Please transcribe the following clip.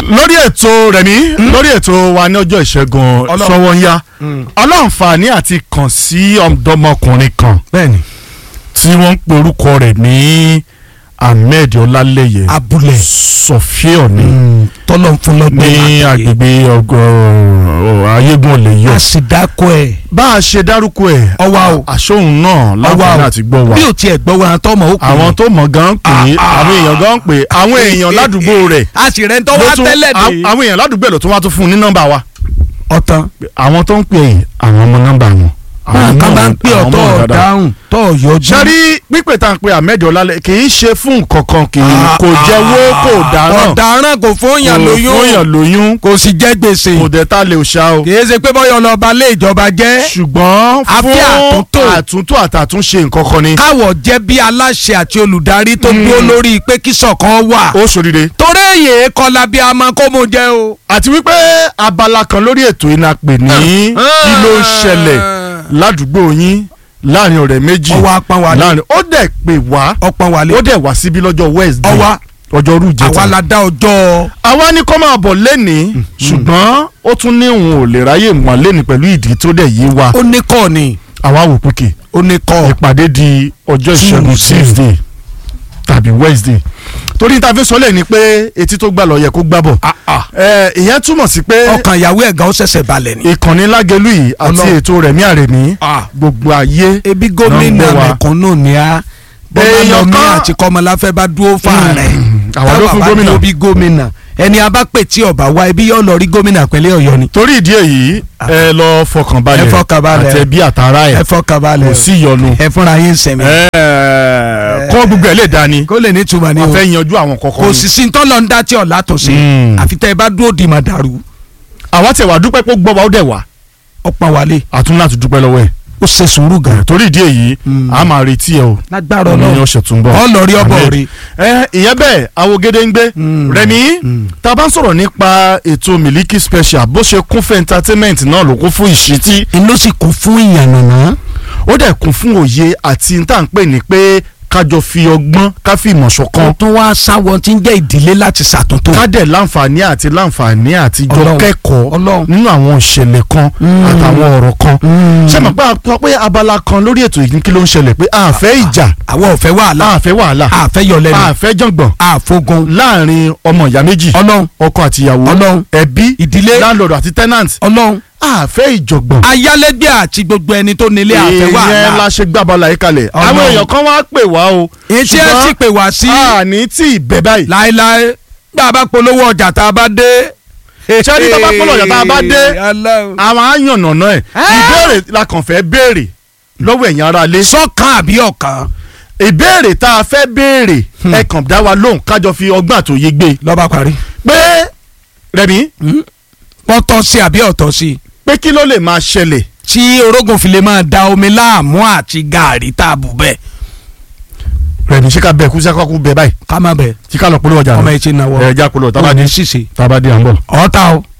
lórí ètò Rẹ̀mí lórí ètò wa ní ọjọ́ ìṣẹ́gun Sówónyá ọlọ́nfààní àti kàn sí ọ̀dọ́mọkùnrin kan tí wọ́n ń pe orúkọ rẹ̀ ní Ahmed Ọlálẹ́yẹ abúlé Sofia ni tọ́lọ̀ fún lọ́gbọ́n ní agbègbè ayégun olè yọ. a sì dákọ ẹ̀. bá a ṣe dárúkọ ẹ̀ ọwá o àṣọhùn náà láǹfààní àti gbọ́ wa. bí o tiẹ̀ gbọ́ wa tó mọ̀ ó pè é. àwọn tó mọ̀ gan pè é àwọn èèyàn gan pè é àwọn èèyàn ládùúgbò rẹ̀. a sì rẹ̀ ń tọ́ wá tẹ́lẹ̀ dé. àwọn èèyàn ládùúgbò ẹ̀ ló tún wá tún fún un ní nọ́mbà wa. ọ̀tán. àwọn tó ń pè é àwọn ọmọ nọ́mbà wọn. ká bá ń pè ọ̀tọ̀ dáhùn tọ̀ yọjú. sẹ́rí pípẹ́ tá à ń pe Ahmed Ọlálẹ́yẹ kì í ṣe fún nǹkan kan kò jẹ́wọ́ kò dáràn. ọ̀daràn kò fóyàn lóyún. kò fóyàn lóyún. kò sì jẹ́ gbèsè. kò dẹ̀ ta lè ṣá o. kì í ṣe pé bọ́yọ̀ ọlọ́ba lé ìjọba jẹ́. ṣùgbọ́n fún àtúntò àtàtúnṣe nǹkan kan ni. káwọ̀ jẹ́ bí aláṣẹ àti olùdarí tó dúró lórí pé kí ṣọ̀kan wà. ó ṣòrire. torí èyí kọlà bí a máa kó mo jẹ o. àti wípé abala kan lórí ètò iná pè ní kí ló ń ṣẹlẹ̀ ládùúgbò yín láàrin ọ̀rẹ́ méjì ọwọ́ apánwálé láàrin ó dẹ̀ pè wá ọpánwálé ó dẹ̀ wá síbí lọ́jọ́ Wednesday ọjọ́rú jẹta àwa la dá ọjọ́. àwa ní kó máa bọ̀ lẹ́nìí ṣùgbọ́n ó tún ní òun ò lè ráyè mọ́ lẹ́nìí pẹ̀lú ìdí tó dẹ̀ yé wa. ó ní kọ́ ni. àwa wò pé ó ní kọ́. ìpàdé di ọjọ́ ìṣẹ́gun Tuesday tàbí Wednesday torí ta fi sọlẹ̀ ni pé etí tó gbà lọ yẹ kó gbà bọ̀ ìyẹn túmọ̀ sí pé ọkàn ìyàwó ẹ̀gá ó ṣẹ̀ṣẹ̀ balẹ̀ ni. ìkànnì Lágẹ̀lú yìí àti ètò Rẹ̀mí Àrẹ̀mí gbogbo ayé ebi gómìnà mẹ̀kúnnù ni a bọ́lá lọ́mí àti kọ́mọláfẹ́ bá dúró fáàrẹ̀ àwọn ló fún gómìnà bí gómìnà ẹni a bá pè tí ọba wa ebi yóò lọ rí gómìnà pẹ̀lẹ́ Ọ̀yọ́ ni. torí ìdí èyí ẹ lọ fọkànbalẹ̀ àtẹ̀bí àtàrà ẹ̀ kò sí ìyọnu ẹ fúnra yín sẹ̀mí. kọ́ gbogbo ẹ̀ lè dání kó lè ní túmọ̀ ní o wọ́n fẹ́ yanjú àwọn kọ̀ọ̀kan. kò sì sí ntọ́lọ́ ń dá tí ọ̀la tó ṣe àfi tẹ́ ẹ bá dúró di mà dàrú. àwa tẹ̀ wá dúpẹ́ pé gbọ́ wa ó dẹ̀ wá. ọ̀pọ̀ wálé. àtúnlá ti dúpẹ́ lọ́wọ́ ẹ̀. ó ṣe sùúrù gan. torí ìdí èyí a máa retí ẹ o. lágbára Ọlọ́run ní ọ̀sẹ̀ tó ń bọ̀. ọlọ́rí ọbọ̀ rí. ìyẹn bẹ́ẹ̀ Awogede ń gbé Rẹ̀mí tá a bá ń sọ̀rọ̀ nípa ètò Miliki Special bó ṣe kún fún entertainment náà ló kún fún ìṣítí. inú sì kún fún ìyànnàná. ó dẹ̀ kún fún òye àti n tá à ń pè ní pé kájọ fi ọgbọ́n ká fi ìmọ̀ ṣọ̀kan. ó tún wá sáwọn tí ń jẹ́ ìdílé láti ṣàtúntò. ká dẹ̀ láǹfààní àtijọ́ kẹ́kọ̀ọ́ nínú àwọn ìṣẹ̀lẹ̀ kan àtàwọn ọ̀rọ̀ kan. ṣé mo pé abala kan lórí ètò yìí kí ló ń ṣẹlẹ̀ pé a fẹ́ ìjà. àwọn ò fẹ́ wàhálà. a fẹ́ wàhálà. a fẹ́ yọlẹ́nu. a fẹ́ jọ̀ngbọ̀n. a fogun. láàrin ọmọ ìyá méjì. ọkọ àtìyàwó. ẹbí. ìdílé. landlord àti tenant. àfẹ́ ìjọ̀gbọ̀n. ayálégbé àti gbogbo ẹni tó nílé àfẹ́ wàhálà. ìyẹn la ṣe gbàbọ̀lá yìí kalẹ̀. àwọn èèyàn kan wá pè wá o. etí ẹ sì pè wá sí. àní tí ì bẹ̀ báyìí. láéláé gbà bá polówó ọjà tá a bá dé. sẹ́ni tó bá polówó ọjà tá a bá dé. àwọn àyànnàná ẹ̀ ìbéèrè la kàn fẹ́ béèrè lọ́wọ́ ẹ̀yin ará ilé. sọ́kàn àbí ọ̀kan. ìbéèrè tá a fẹ́ béèrè ẹ kàn dá wa lóhùn kájọ fi ọgbọ́n àtòyé gbé. lọ́ba parí. pé Rẹ̀mí. pọ́tọ́ sí àbí ọ̀tọ̀ sí. pé kí ló lè máa ṣẹlẹ̀. tí orógùn fi lè máa da omi láàmú àti gàárì tá a bù bẹ́ẹ̀. Rẹ̀mí ṣé ká bẹ kú sí akọ́kú bẹ báyìí. ká má bẹ. tí ká lọ polówó ọjà rẹ. ọmọ ẹ̀ ṣe náwó. ẹ̀ já polówó tábàdé ṣìṣe. tábàdé à ń bọ̀. ọ̀ọ́ta o.